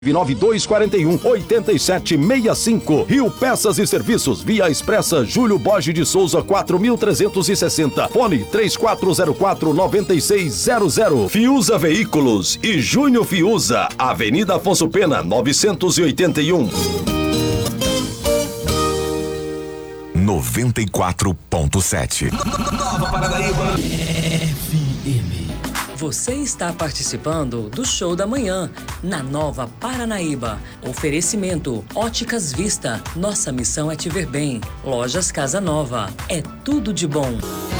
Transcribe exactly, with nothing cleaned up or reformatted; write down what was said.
nove dois quatro um, oito sete seis cinco. Rio Peças e Serviços, Via Expressa Júlio Borges de Souza, quatro mil trezentos e sessenta. Fone três quatro zero quatro, nove seis zero zero. Fiuza Veículos e Júnior Fiuza, Avenida Afonso Pena, novecentos e oitenta e um. noventa e quatro ponto sete. Nova Paranaíba F M. Você está participando do Show da Manhã, na Nova Paranaíba. Oferecimento Óticas Vista. Nossa missão é te ver bem. Lojas Casa Nova. É tudo de bom.